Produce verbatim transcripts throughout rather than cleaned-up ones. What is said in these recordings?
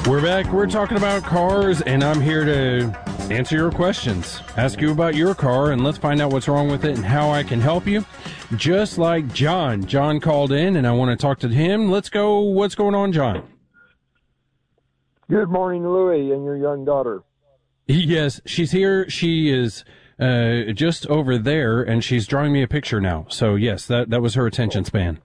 We're back. We're talking about cars, and I'm here to answer your questions, ask you about your car, and let's find out what's wrong with it and how I can help you. Just like John. John called in, and I want to talk to him. Let's go. What's going on, John? Good morning, Louie, and your young daughter. Yes, she's here. She is uh, just over there, and she's drawing me a picture now. So, yes, that, that was her attention span.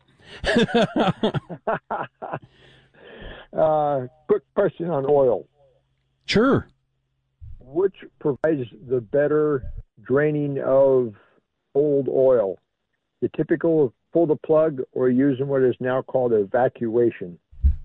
uh, quick question on oil. Sure. Which provides the better draining of old oil? The typical pull the plug or using what is now called evacuation?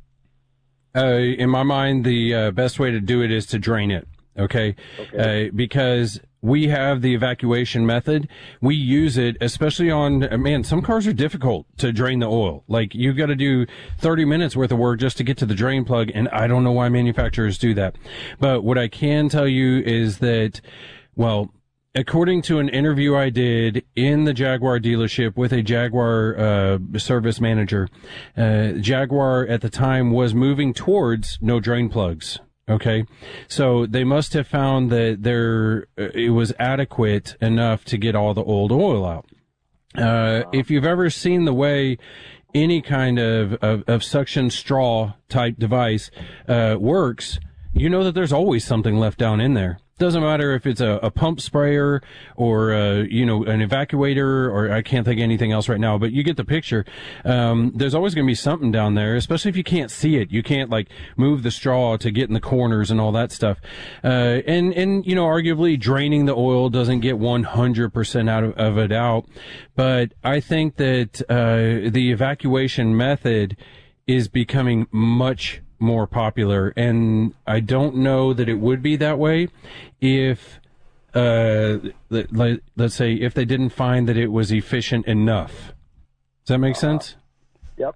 Uh, in my mind, the uh, best way to do it is to drain it. Okay. okay. Uh, because we have the evacuation method. We use it, especially on, man, some cars are difficult to drain the oil. Like, you've got to do thirty minutes worth of work just to get to the drain plug, and I don't know why manufacturers do that. But what I can tell you is that, well, according to an interview I did in the Jaguar dealership with a Jaguar uh, service manager, uh, Jaguar at the time was moving towards no drain plugs. Okay, so they must have found that there uh, it was adequate enough to get all the old oil out. Uh, if you've ever seen the way any kind of, of, of suction straw type device uh, works, you know that there's always something left down in there. Doesn't matter if it's a, a pump sprayer or, uh, you know, an evacuator, or I can't think of anything else right now, but you get the picture. Um, there's always going to be something down there, especially if you can't see it. You can't, like, move the straw to get in the corners and all that stuff. Uh, and, and, you know, arguably draining the oil doesn't get one hundred percent out of, of it out. But I think that, uh, the evacuation method is becoming much more popular, and I don't know that it would be that way if, uh, let, let's say, if they didn't find that it was efficient enough. Does that make uh, sense? Yep.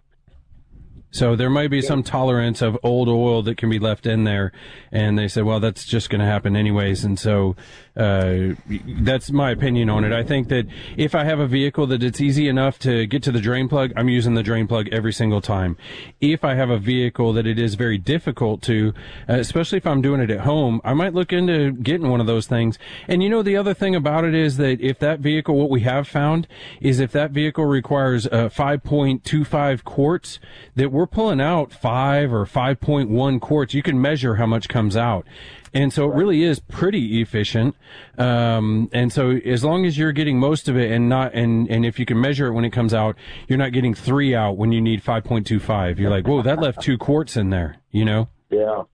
So there might be some tolerance of old oil that can be left in there, and they say, well, that's just going to happen anyways, and so uh that's my opinion on it. I think that if I have a vehicle that it's easy enough to get to the drain plug, I'm using the drain plug every single time. If I have a vehicle that it is very difficult to, uh, especially if I'm doing it at home, I might look into getting one of those things. And you know, the other thing about it is that if that vehicle, what we have found is if that vehicle requires uh, five point two five quarts, that we're pulling out five or five point one quarts. You can measure how much comes out. And so it really is pretty efficient. Um, and so as long as you're getting most of it and not, and, and if you can measure it when it comes out, you're not getting three out when you need five point two five. You're like, whoa, that left two quarts in there, you know? Yeah.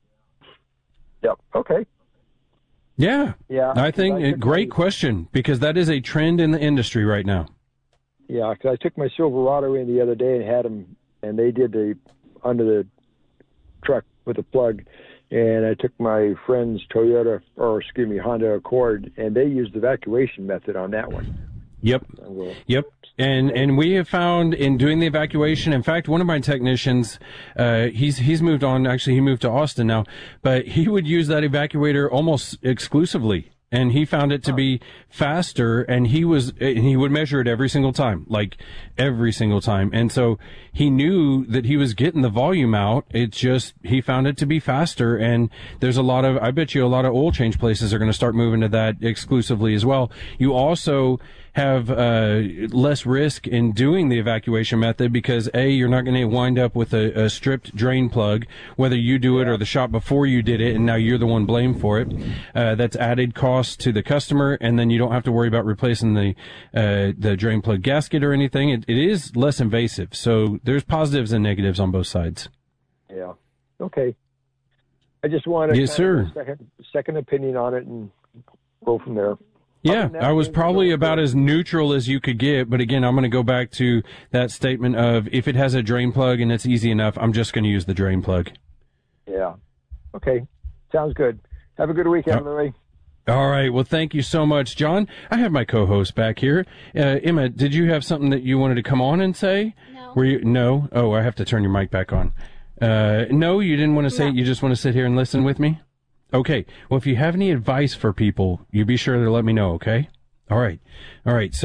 Yep. Okay. Yeah. Yeah. I think a great question, because that is a trend in the industry right now. Yeah. Cause I took my Silverado in the other day and had them, and they did the, under the truck with a plug. And I took my friend's Toyota, or excuse me, Honda Accord, and they used the evacuation method on that one. Yep. Yep. And and we have found in doing the evacuation, in fact, one of my technicians, uh, he's he's moved on. Actually, he moved to Austin now, but he would use that evacuator almost exclusively. And he found it to be faster, and he was, he would measure it every single time, like every single time. And so he knew that he was getting the volume out. It's just, he found it to be faster. And there's a lot of, I bet you a lot of oil change places are going to start moving to that exclusively as well. You also have uh less risk in doing the evacuation method because A, you're not going to wind up with a, a stripped drain plug, whether you do it or the shop before you did it, and now you're the one blamed for it. Uh, that's added cost to the customer, and then you don't have to worry about replacing the uh, the drain plug gasket or anything. It, it is less invasive, so there's positives and negatives on both sides. Yeah. Okay. I just wanted yes, sir. a second, second opinion on it and go from there. Yeah, I was probably about as neutral as you could get, but again, I'm going to go back to that statement of if it has a drain plug and it's easy enough, I'm just going to use the drain plug. Yeah. Okay. Sounds good. Have a good weekend, uh, Louie. All right. Well, thank you so much, John. I have my co-host back here. Uh, Emma, did you have something that you wanted to come on and say? No. Were you? No? Oh, I have to turn your mic back on. Uh, no, you didn't want to say No. it. You just want to sit here and listen with me? Okay. Well, if you have any advice for people, you be sure to let me know, okay? All right. All right. So